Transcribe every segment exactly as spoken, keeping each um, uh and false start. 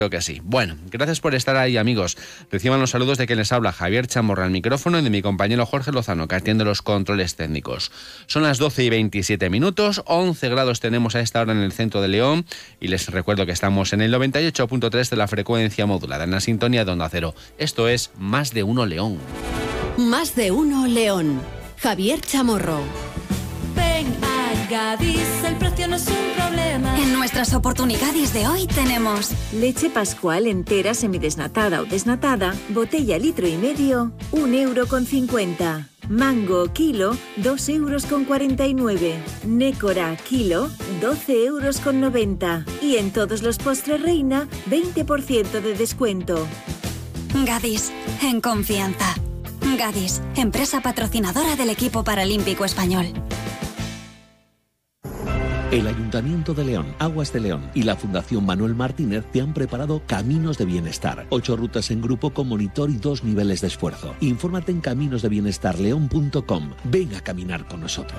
Creo que sí. Bueno, gracias por estar ahí, amigos. Reciban los saludos de quien les habla, Javier Chamorro al micrófono, y de mi compañero Jorge Lozano, que atiende los controles técnicos. Son las doce y veintisiete minutos, once grados tenemos a esta hora en el centro de León, y les recuerdo que estamos en el noventa y ocho punto tres de la frecuencia modulada, en la sintonía de Onda Cero. Esto es Más de Uno León. Más de Uno León. Javier Chamorro. Ven a Gadis, el precio no es un problema. En nuestras oportunidades de hoy tenemos leche Pascual entera semidesnatada o desnatada, botella litro y medio, un euro con cincuenta. Mango kilo, dos euros con cuarenta y nueve. Nécora kilo, doce euros con noventa. Y en todos los postres Reina, veinte por ciento de descuento. Gadis, en confianza. Gadis, empresa patrocinadora del equipo paralímpico español. El Ayuntamiento de León, Aguas de León y la Fundación Manuel Martínez te han preparado Caminos de Bienestar. Ocho rutas en grupo con monitor y dos niveles de esfuerzo. Infórmate en caminos de bienestar león punto com. Ven a caminar con nosotros.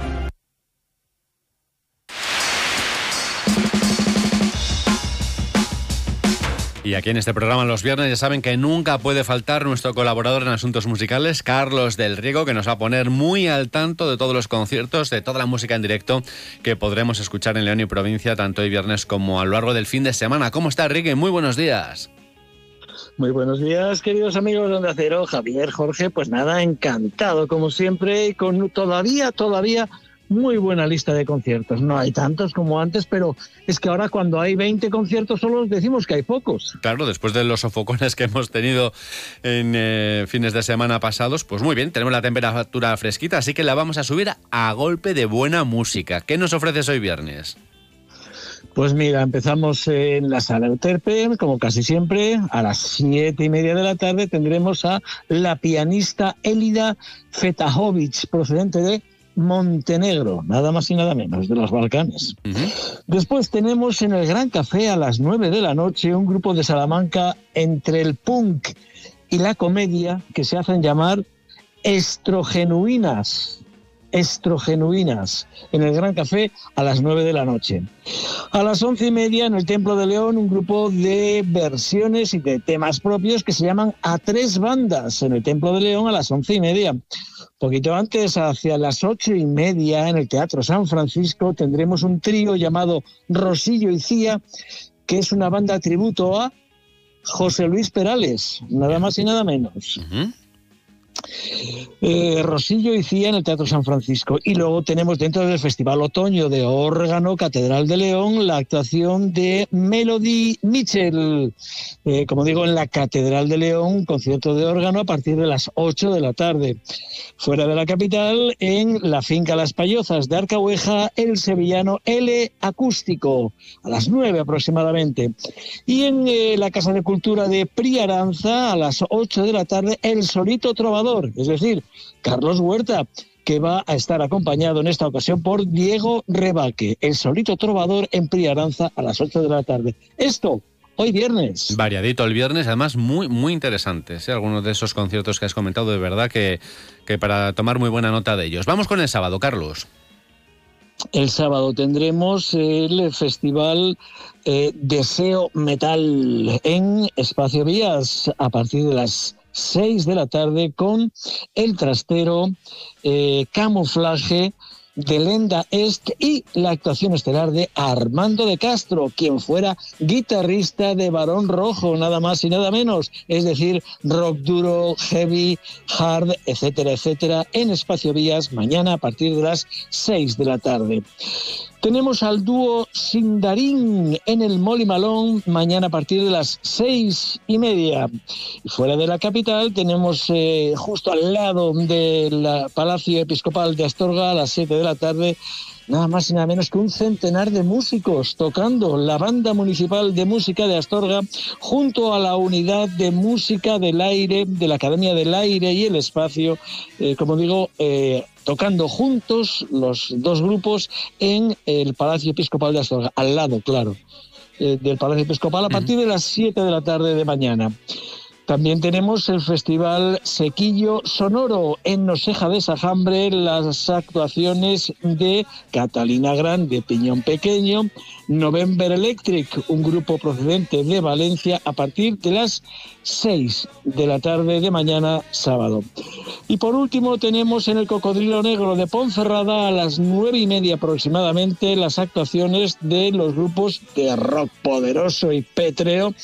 Y aquí en este programa los viernes ya saben que nunca puede faltar nuestro colaborador en asuntos musicales, Carlos del Riego, que nos va a poner muy al tanto de todos los conciertos, de toda la música en directo que podremos escuchar en León y provincia, tanto hoy viernes como a lo largo del fin de semana. ¿Cómo está, Rigue? Muy buenos días. Muy buenos días, queridos amigos de Onda Cero, Javier, Jorge. Pues nada, encantado como siempre, y con todavía, todavía... muy buena lista de conciertos. No hay tantos como antes, pero es que ahora cuando hay veinte conciertos solo decimos que hay pocos. Claro, después de los sofocones que hemos tenido en eh, fines de semana pasados, pues muy bien, tenemos la temperatura fresquita, así que la vamos a subir a golpe de buena música. ¿Qué nos ofreces hoy viernes? Pues mira, empezamos en la Sala Euterpe, como casi siempre, a las siete y media de la tarde tendremos a la pianista Elida Fetahovic, procedente de Montenegro, nada más y nada menos, de los Balcanes. Uh-huh. Después tenemos en el Gran Café a las nueve de la noche un grupo de Salamanca entre el punk y la comedia que se hacen llamar Estrogenuinas. Estrogenuinas, en el Gran Café a las nueve de la noche. A las once y media en el Templo de León un grupo de versiones y de temas propios que se llaman A Tres Bandas, en el Templo de León a las once y media. Poquito antes, hacia las ocho y media, en el Teatro San Francisco, tendremos un trío llamado Rosillo y Cía, que es una banda tributo a José Luis Perales, nada más y nada menos. Uh-huh. Eh, Rosillo y Cía en el Teatro San Francisco. Y luego tenemos dentro del Festival Otoño de Órgano Catedral de León la actuación de Melody Mitchell, eh, como digo, en la Catedral de León, un concierto de órgano a partir de las ocho de la tarde. Fuera de la capital, en la Finca Las Payozas de Arcahueja, el sevillano L Acústico, a las nueve aproximadamente. Y en eh, la Casa de Cultura de Priaranza, a las ocho de la tarde, el Solito Trovador, es decir, Carlos Huerta, que va a estar acompañado en esta ocasión por Diego Rebaque, el Solito Trovador en Priaranza a las ocho de la tarde. Esto hoy viernes. Variadito el viernes, además muy muy interesante, ¿sí? Algunos de esos conciertos que has comentado, de verdad que, que para tomar muy buena nota de ellos. Vamos con el sábado, Carlos. El sábado tendremos el festival eh, Deseo Metal en Espacio Vías a partir de las seis de la tarde con El Trastero, eh, Camuflaje, de Lenda Est y la actuación estelar de Armando de Castro, quien fuera guitarrista de Barón Rojo, nada más y nada menos, es decir, rock duro, heavy, hard, etcétera, etcétera, en Espacio Vías mañana a partir de las seis de la tarde. Tenemos al dúo Sindarín en el Molly Malone mañana a partir de las seis y media. Y fuera de la capital tenemos eh, justo al lado del Palacio Episcopal de Astorga a las siete de la tarde nada más y nada menos que un centenar de músicos tocando la Banda Municipal de Música de Astorga junto a la Unidad de Música del Aire de la Academia del Aire y el Espacio, eh, como digo, eh, tocando juntos los dos grupos en el Palacio Episcopal de Astorga, al lado, claro, eh, del Palacio Episcopal a partir de las siete de la tarde de mañana. También tenemos el Festival Sequillo Sonoro en Noseja de Sajambre, las actuaciones de Catalina Grande, Piñón Pequeño, November Electric, un grupo procedente de Valencia, a partir de las seis de la tarde de mañana sábado. Y por último tenemos en el Cocodrilo Negro de Ponferrada a las nueve y media aproximadamente las actuaciones de los grupos de rock poderoso y pétreo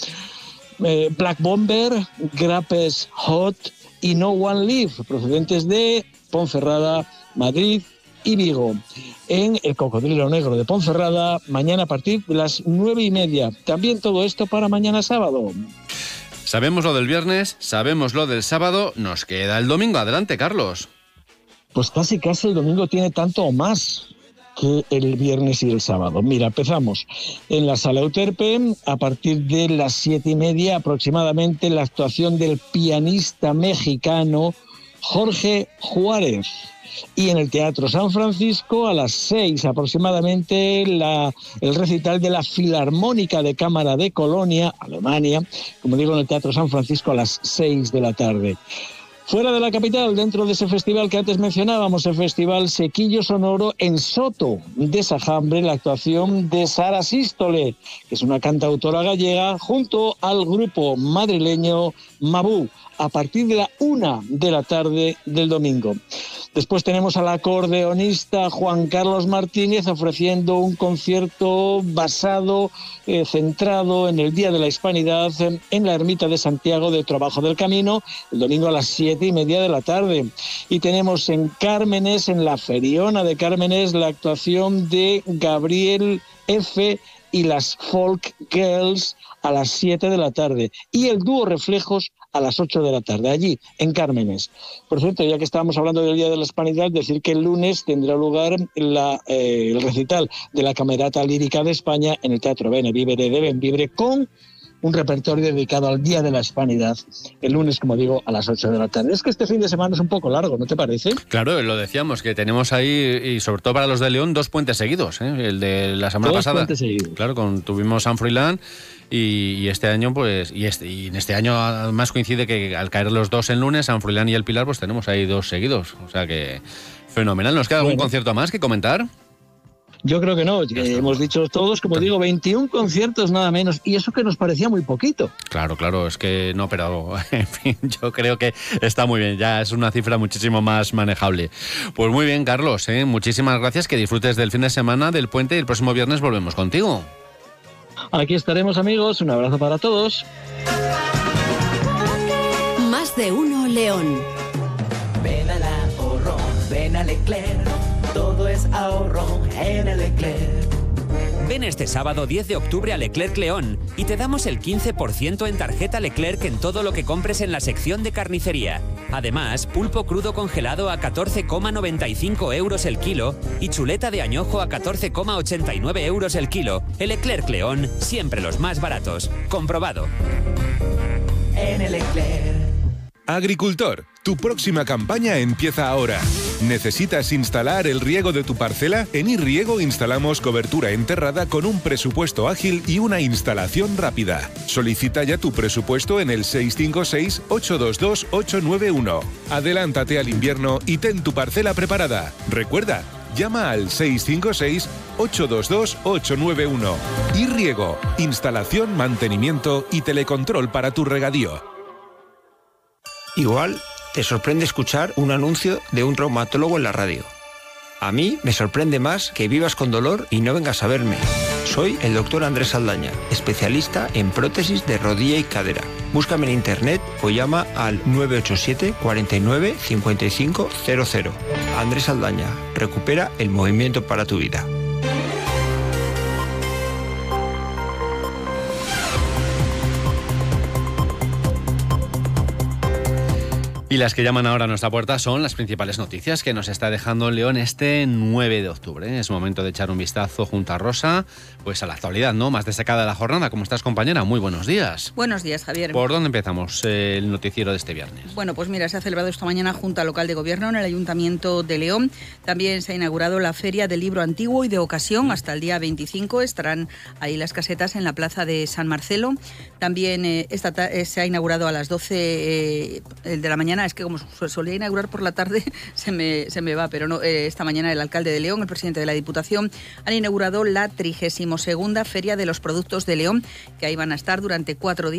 eh, Black Bomber, Grapes Hot y No One Live, procedentes de Ponferrada, Madrid y Vigo. En el Cocodrilo Negro de Ponferrada, mañana a partir de las nueve y media. También todo esto para mañana sábado. Sabemos lo del viernes, sabemos lo del sábado, nos queda el domingo. Adelante, Carlos. Pues casi casi el domingo tiene tanto o más que el viernes y el sábado. Mira, empezamos en la Sala Euterpe a partir de las siete y media aproximadamente la actuación del pianista mexicano Jorge Juárez. Y en el Teatro San Francisco a las seis aproximadamente la, el recital de la Filarmónica de Cámara de Colonia, Alemania, como digo, en el Teatro San Francisco a las seis de la tarde. Fuera de la capital, dentro de ese festival que antes mencionábamos, el Festival Sequillo Sonoro, en Soto de Sajambre, la actuación de Sara Sístole, que es una cantautora gallega, junto al grupo madrileño Mabú, a partir de la una de la tarde del domingo. Después tenemos al acordeonista Juan Carlos Martínez ofreciendo un concierto basado, eh, centrado en el Día de la Hispanidad en, en la Ermita de Santiago de Trabajo del Camino, el domingo a las siete y media de la tarde. Y tenemos en Cármenes, en la Feriona de Cármenes, la actuación de Gabriel F. y las Folk Girls a las siete de la tarde. Y el dúo Reflejos a las ocho de la tarde, allí, en Cármenes. Por cierto, ya que estábamos hablando del Día de la Hispanidad, decir que el lunes tendrá lugar la, eh, el recital de la Camerata Lírica de España en el Teatro Bene Vivere de Benvibre, con un repertorio dedicado al Día de la Hispanidad, el lunes, como digo, a las ocho de la tarde. Es que este fin de semana es un poco largo, ¿no te parece? Claro, lo decíamos, que tenemos ahí, y sobre todo para los de León, dos puentes seguidos, ¿eh? El de la semana dos pasada. Puentes seguidos. Claro, con, tuvimos San Froilán y, y este año, pues, y, este, y en este año además coincide que al caer los dos en lunes, San Froilán y el Pilar, pues tenemos ahí dos seguidos. O sea que fenomenal. ¿Nos queda algún bueno. concierto más que comentar? Yo creo que no, que hemos dicho todos, como digo, veintiún conciertos nada menos, y eso que nos parecía muy poquito. Claro, claro, es que no, pero en fin, yo creo que está muy bien, ya es una cifra muchísimo más manejable. Pues muy bien, Carlos, ¿eh? Muchísimas gracias, que disfrutes del fin de semana, del puente, y el próximo viernes volvemos contigo. Aquí estaremos, amigos, un abrazo para todos. Más de uno León. Ven al ahorro, ven a Leclerc. Todo es ahorro en el Leclerc. Ven este sábado diez de octubre a Leclerc León y te damos el quince por ciento en tarjeta Leclerc en todo lo que compres en la sección de carnicería. Además, pulpo crudo congelado a catorce coma noventa y cinco euros el kilo y chuleta de añojo a catorce coma ochenta y nueve euros el kilo. El Leclerc León, siempre los más baratos. Comprobado. En el Leclerc. Agricultor, tu próxima campaña empieza ahora. ¿Necesitas instalar el riego de tu parcela? En iRiego instalamos cobertura enterrada con un presupuesto ágil y una instalación rápida. Solicita ya tu presupuesto en el seis cinco seis, ocho dos dos, ocho nueve uno. Adelántate al invierno y ten tu parcela preparada. Recuerda, llama al seis cinco seis, ocho dos dos, ocho nueve uno. iRiego, instalación, mantenimiento y telecontrol para tu regadío. Igual te sorprende escuchar un anuncio de un traumatólogo en la radio. A mí me sorprende más que vivas con dolor y no vengas a verme. Soy el doctor Andrés Saldaña, especialista en prótesis de rodilla y cadera. Búscame en internet o llama al nueve ocho siete, cuarenta y nueve, cincuenta y cinco cero cero. Andrés Saldaña, recupera el movimiento para tu vida. Y las que llaman ahora a nuestra puerta son las principales noticias que nos está dejando León este nueve de octubre. Es momento de echar un vistazo junto a Rosa, pues a la actualidad, ¿no? Más destacada de la jornada. ¿Cómo estás, compañera? Muy buenos días. Buenos días, Javier. ¿Por dónde empezamos eh, el noticiero de este viernes? Bueno, pues mira, se ha celebrado esta mañana Junta Local de Gobierno en el Ayuntamiento de León. También se ha inaugurado la Feria del Libro Antiguo y de Ocasión. Hasta el día veinticinco estarán ahí las casetas en la Plaza de San Marcelo. También eh, esta ta- eh, se ha inaugurado a las doce eh, el de la mañana. Es que como solía inaugurar por la tarde, se me, se me va, pero no. Eh, esta mañana el alcalde de León, el presidente de la Diputación, han inaugurado la trigésima segunda Feria de los Productos de León, que ahí van a estar durante cuatro días.